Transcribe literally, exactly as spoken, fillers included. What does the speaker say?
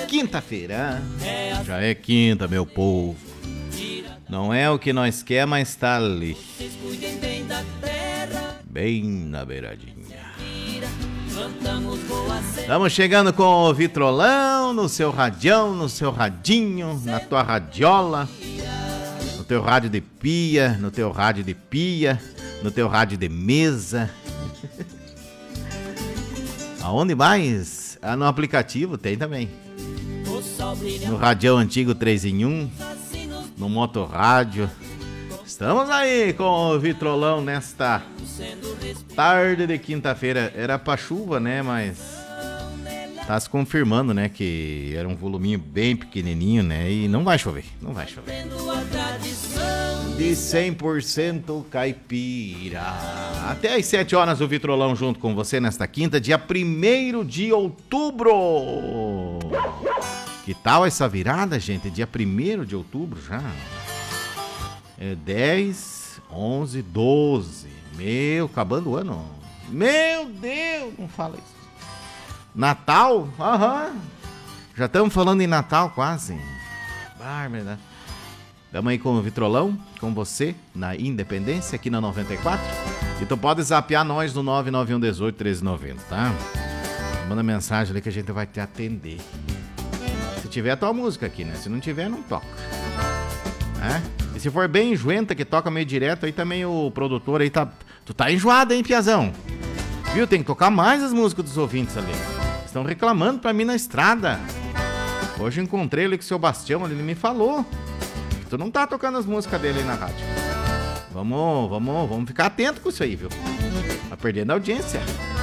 quinta-feira. Já é quinta, meu povo. Não é o que nós quer, mas tá ali. Bem na beiradinha. Estamos chegando com o Vitrolão no seu radião, no seu radinho, na tua radiola, no teu rádio de pia, no teu rádio de pia, no teu rádio de mesa. Aonde mais? Ah, no aplicativo tem também. No radião antigo três em um, no motorrádio. Estamos aí com o Vitrolão nesta tarde de quinta-feira. Era pra chuva, né? Mas tá se confirmando, né? Que era um voluminho bem pequenininho, né? E não vai chover, não vai chover. De cem por cento caipira. Até às sete horas o Vitrolão junto com você nesta quinta, dia primeiro de outubro. Que tal essa virada, gente? Dia primeiro de outubro já. É dez, onze, doze. Meu, acabando o ano. Meu Deus, não fala isso. Natal? Aham. Já estamos falando em Natal quase. Bárbara. Estamos aí com o Vitrolão, com você, na Independência, aqui na noventa e quatro. E tu pode zapear nós no nove nove um um oito, um três nove zero, tá? Manda mensagem ali que a gente vai te atender. Se tiver a tua música aqui, né? Se não tiver, não toca. É? E se for bem enjoenta, que toca meio direto, aí também o produtor aí tá... Tu tá enjoado, hein, piazão? Viu? Tem que tocar mais as músicas dos ouvintes ali. Estão reclamando pra mim na estrada. Hoje encontrei ele com o seu Bastião, ele me falou que tu não tá tocando as músicas dele aí na rádio. Vamos, vamos, vamos ficar atento com isso aí, viu? Tá perdendo a audiência.